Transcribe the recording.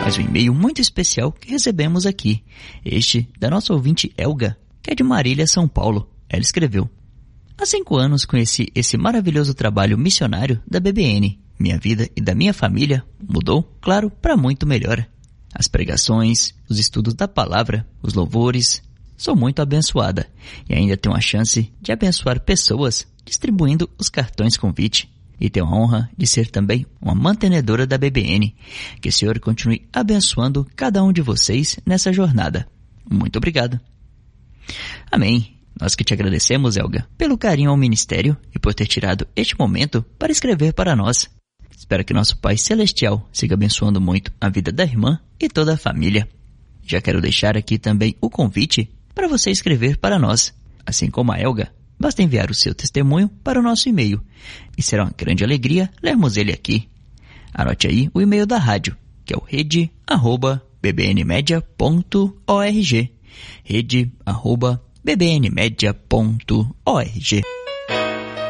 mais um e-mail muito especial que recebemos aqui. Este da nossa ouvinte Elga, que é de Marília, São Paulo. Ela escreveu: há 5 anos conheci esse maravilhoso trabalho missionário da BBN. Minha vida e da minha família mudou, claro, para muito melhor. As pregações, os estudos da palavra, os louvores. Sou muito abençoada e ainda tenho a chance de abençoar pessoas distribuindo os cartões convite. E tenho a honra de ser também uma mantenedora da BBN. Que o Senhor continue abençoando cada um de vocês nessa jornada. Muito obrigado. Amém. Nós que te agradecemos, Elga, pelo carinho ao ministério e por ter tirado este momento para escrever para nós. Espero que nosso Pai Celestial siga abençoando muito a vida da irmã e toda a família. Já quero deixar aqui também o convite para você escrever para nós. Assim como a Elga, basta enviar o seu testemunho para o nosso e-mail. E será uma grande alegria lermos ele aqui. Anote aí o e-mail da rádio, que é o rede@bbnmedia.org. rede@bbnmedia.org.